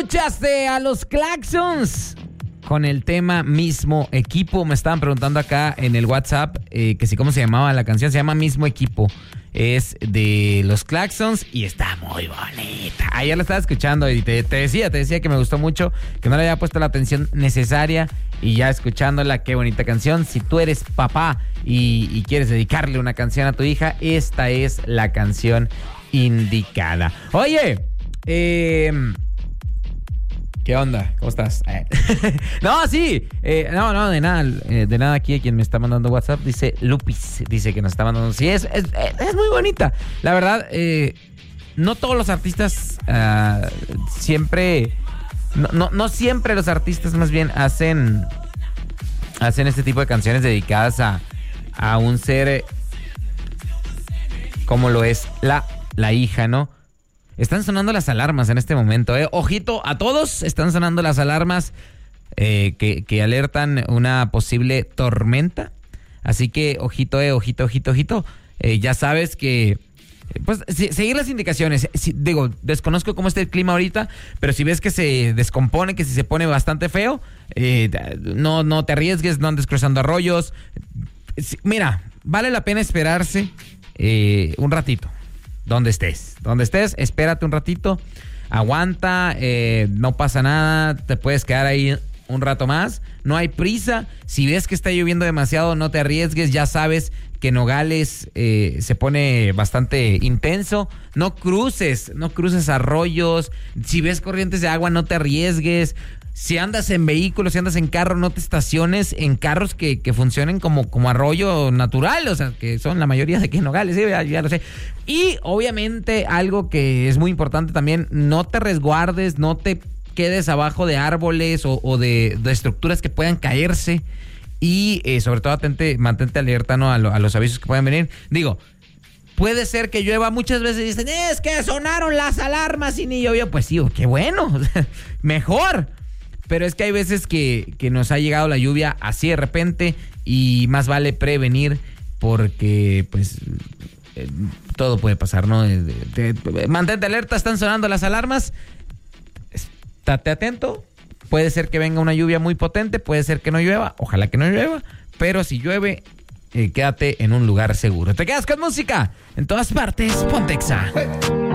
Escuchaste a los Claxons con el tema Mismo Equipo. Me estaban preguntando acá en el WhatsApp que si cómo se llamaba la canción. Se llama Mismo Equipo. Es de los Claxons y está muy bonita. Ayer la estaba escuchando y te decía que me gustó mucho, que no le había puesto la atención necesaria, y ya escuchándola, qué bonita canción. Si tú eres papá y quieres dedicarle una canción a tu hija, esta es la canción indicada. Oye, ¿qué onda? ¿Cómo estás? No, sí. No, de nada aquí quien me está mandando WhatsApp. Dice Lupis, dice que nos está mandando. Sí, es muy bonita. La verdad, no todos los artistas siempre... No siempre los artistas más bien hacen este tipo de canciones dedicadas a un ser como lo es la hija, ¿no? Están sonando las alarmas en este momento, ¿eh? Ojito a todos, están sonando las alarmas que alertan una posible tormenta. Así que ojito, ojito. Ya sabes que, pues, seguir las indicaciones. Desconozco cómo está el clima ahorita, pero si ves que se descompone, que si se pone bastante feo, no te arriesgues, no andes cruzando arroyos. Mira, vale la pena esperarse un ratito. Donde estés, espérate un ratito, aguanta, no pasa nada, te puedes quedar ahí un rato más, no hay prisa. Si ves que está lloviendo demasiado, no te arriesgues, ya sabes que Nogales se pone bastante intenso. No cruces arroyos. Si ves corrientes de agua, no te arriesgues. Si andas en vehículos, si andas en carro, no te estaciones en carros que funcionen como arroyo natural, o sea, que son la mayoría de aquí en Nogales, ¿sí? Ya lo sé. Y obviamente algo que es muy importante también, no te resguardes, no te quedes abajo de árboles o de estructuras que puedan caerse. Y sobre todo mantente alerta, ¿no? a los avisos que puedan venir. Digo, puede ser que llueva. Muchas veces dicen, es que sonaron las alarmas y ni llovió. Pues sí, qué bueno, mejor. Pero es que hay veces que nos ha llegado la lluvia así de repente y más vale prevenir porque, pues, todo puede pasar, ¿no? Mantente alerta, están sonando las alarmas. Estate atento. Puede ser que venga una lluvia muy potente, puede ser que no llueva. Ojalá que no llueva. Pero si llueve, quédate en un lugar seguro. Te quedas con música en todas partes. Ponte Exa.